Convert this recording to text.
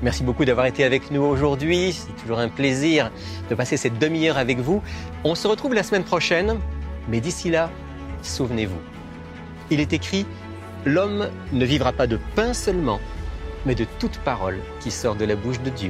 Merci beaucoup d'avoir été avec nous aujourd'hui. C'est toujours un plaisir de passer cette demi-heure avec vous. On se retrouve la semaine prochaine, mais d'ici là, souvenez-vous. Il est écrit « L'homme ne vivra pas de pain seulement, mais de toute parole qui sort de la bouche de Dieu ».